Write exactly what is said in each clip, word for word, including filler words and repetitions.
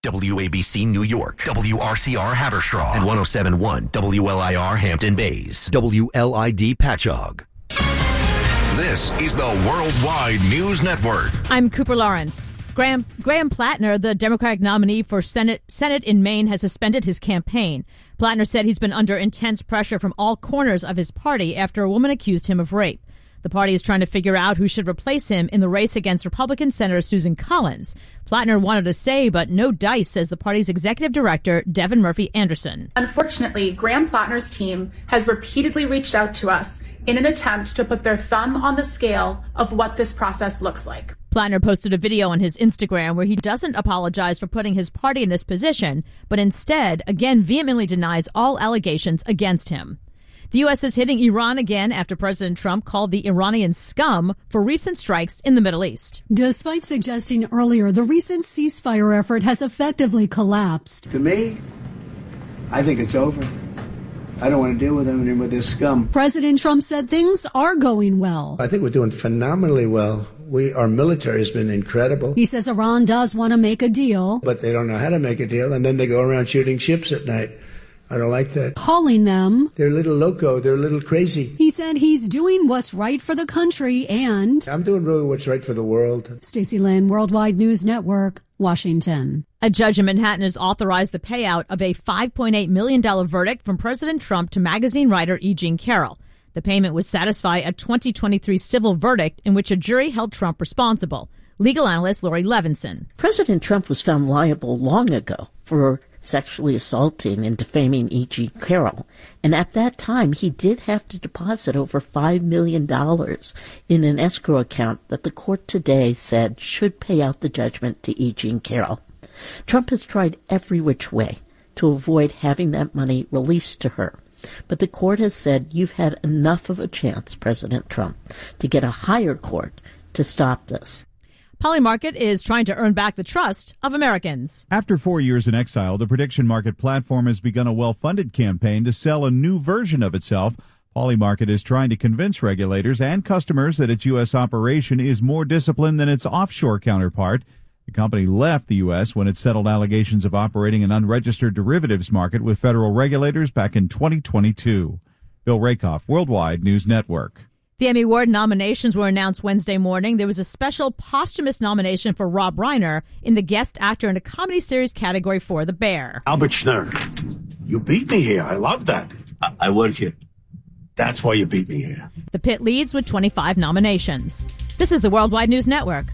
W A B C New York, W R C R Haverstraw, and one oh seven point one W L I R Hampton Bays, W L I D Patchogue. This is the Worldwide News Network. I'm Cooper Lawrence. Graham, Graham Plattner, the Democratic nominee for Senate, Senate in Maine, has suspended his campaign. Plattner said he's been under intense pressure from all corners of his party after a woman accused him of rape. The party is trying to figure out who should replace him in the race against Republican Senator Susan Collins. Plattner wanted to say, but no dice, says the party's executive director, Devin Murphy Anderson. Unfortunately, Graham Plattner's team has repeatedly reached out to us in an attempt to put their thumb on the scale of what this process looks like. Plattner posted a video on his Instagram where he doesn't apologize for putting his party in this position, but instead, again, vehemently denies all allegations against him. The U S is hitting Iran again after President Trump called the Iranians scum for recent strikes in the Middle East. Despite suggesting earlier the recent ceasefire effort has effectively collapsed. To me, I think it's over. I don't want to deal with them anymore. They're scum. President Trump said things are going well. I think we're doing phenomenally well. We, our military has been incredible. He says Iran does want to make a deal, but they don't know how to make a deal, and then they go around shooting ships at night. I don't like that. Calling them, they're a little loco. They're a little crazy. He said he's doing what's right for the country and... I'm doing really what's right for the world. Stacey Lynn, Worldwide News Network, Washington. A judge in Manhattan has authorized the payout of a five point eight million dollars verdict from President Trump to magazine writer E. Jean Carroll. The payment would satisfy a twenty twenty-three civil verdict in which a jury held Trump responsible. Legal analyst Lori Levinson. President Trump was found liable long ago for sexually assaulting and defaming E. Jean Carroll. And at that time, he did have to deposit over five million dollars in an escrow account that the court today said should pay out the judgment to E. Jean Carroll. Trump has tried every which way to avoid having that money released to her. But the court has said you've had enough of a chance, President Trump, to get a higher court to stop this. Polymarket is trying to earn back the trust of Americans. After four years in exile, the prediction market platform has begun a well-funded campaign to sell a new version of itself. Polymarket is trying to convince regulators and customers that its U S operation is more disciplined than its offshore counterpart. The company left the U S when it settled allegations of operating an unregistered derivatives market with federal regulators back in twenty twenty-two. Bill Rakoff, Worldwide News Network. The Emmy Award nominations were announced Wednesday morning. There was a special posthumous nomination for Rob Reiner in the Guest Actor in a Comedy Series category for The Bear. Albert Schnurr, you beat me here. I love that. I, I work here. That's why you beat me here. The Pit leads with twenty-five nominations. This is the Worldwide News Network.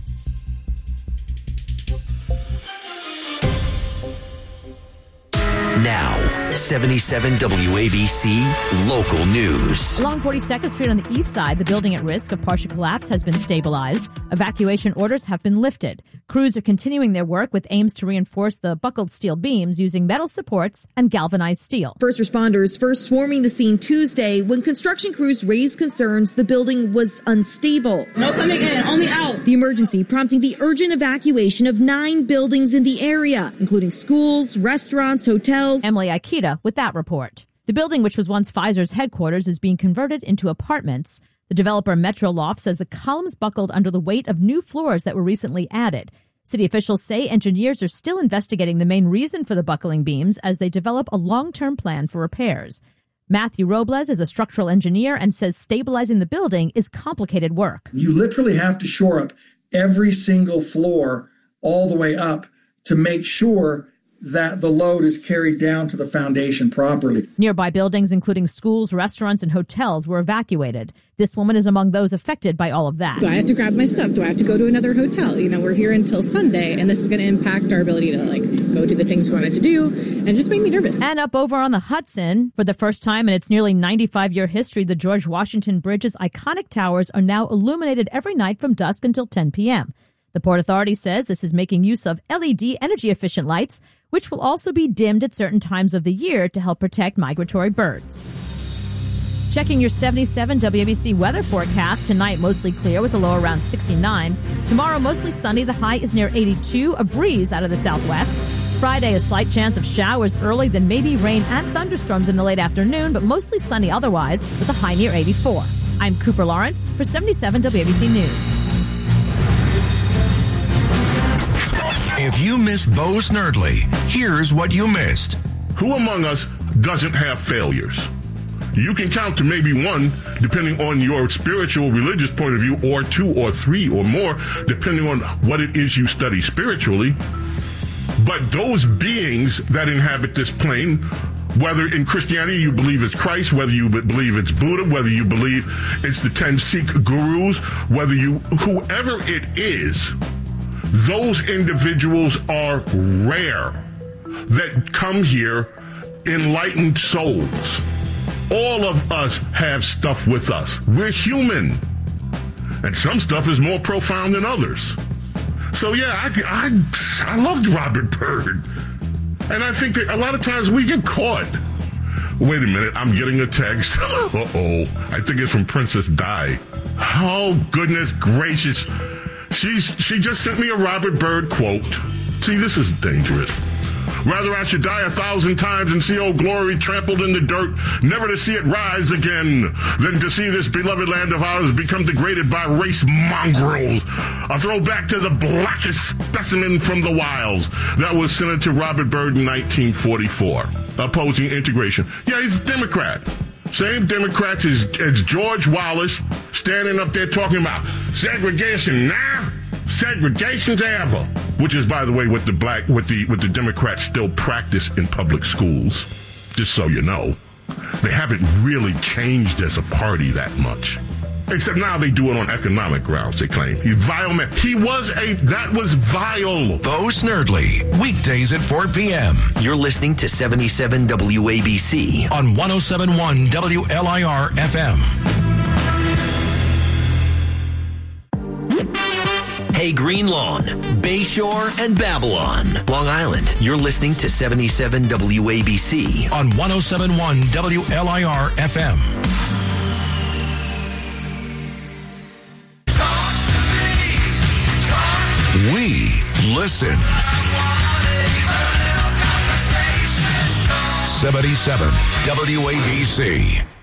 Now, seventy-seven W A B C Local News. Along forty-second Street on the east side, the building at risk of partial collapse has been stabilized. Evacuation orders have been lifted. Crews are continuing their work with aims to reinforce the buckled steel beams using metal supports and galvanized steel. First responders first swarming the scene Tuesday when construction crews raised concerns the building was unstable. No coming in, only out. The emergency prompting the urgent evacuation of nine buildings in the area, including schools, restaurants, hotels. Emily Ikeda with that report. The building, which was once Pfizer's headquarters, is being converted into apartments. The developer Metro Loft says the columns buckled under the weight of new floors that were recently added. City officials say engineers are still investigating the main reason for the buckling beams as they develop a long-term plan for repairs. Matthew Robles is a structural engineer and says stabilizing the building is complicated work. You literally have to shore up every single floor all the way up to make sure that the load is carried down to the foundation properly. Nearby buildings, including schools, restaurants, and hotels, were evacuated. This woman is among those affected by all of that. Do I have to grab my stuff? Do I have to go to another hotel? You know, we're here until Sunday, and this is going to impact our ability to, like, go do the things we wanted to do, and just make me nervous. And up over on the Hudson, for the first time in its nearly ninety-five-year history, the George Washington Bridge's iconic towers are now illuminated every night from dusk until ten p.m. The Port Authority says this is making use of L E D energy-efficient lights, which will also be dimmed at certain times of the year to help protect migratory birds. Checking your seventy-seven W A B C weather forecast. Tonight, mostly clear with a low around sixty-nine. Tomorrow, mostly sunny. The high is near eighty-two. A breeze out of the southwest. Friday, a slight chance of showers early, then maybe rain and thunderstorms in the late afternoon, but mostly sunny otherwise with a high near eighty-four. I'm Cooper Lawrence for seventy-seven W A B C News. If you missed Bo Snerdley, here's what you missed. Who among us doesn't have failures? You can count to maybe one, depending on your spiritual, religious point of view, or two or three or more, depending on what it is you study spiritually. But those beings that inhabit this plane, whether in Christianity you believe it's Christ, whether you believe it's Buddha, whether you believe it's the ten Sikh gurus, whether you, whoever it is, those individuals are rare that come here enlightened souls. All of us have stuff with us. We're human. And some stuff is more profound than others. So, yeah, I, I, I loved Robert Byrd. And I think that a lot of times we get caught. Wait a minute, I'm getting a text. Uh-oh. I think it's from Princess Di. Oh, goodness gracious. She's, she just sent me a Robert Byrd quote. See, this is dangerous. Rather I should die a thousand times and see Old Glory trampled in the dirt, never to see it rise again, than to see this beloved land of ours become degraded by race mongrels. A throwback to the blackest specimen from the wilds. That was Senator Robert Byrd in nineteen forty-four, opposing integration. Yeah, he's a Democrat. Same Democrats as, as George Wallace, standing up there talking about segregation now. Segregation's ever, which is, by the way, what the black, what the, what the Democrats still practice in public schools. Just so you know, they haven't really changed as a party that much. Except now they do it on economic grounds, they claim. He's vile man. He was a, that was vile. Bo Snerdley, weekdays at four p.m. You're listening to seventy-seven W A B C on one oh seven point one W L I R F M. Hey, Green Lawn, Bayshore, and Babylon, Long Island. You're listening to seventy-seven W A B C on one oh seven point one W L I R F M. Talk to me. Talk to me. We listen. seventy-seven W A B C.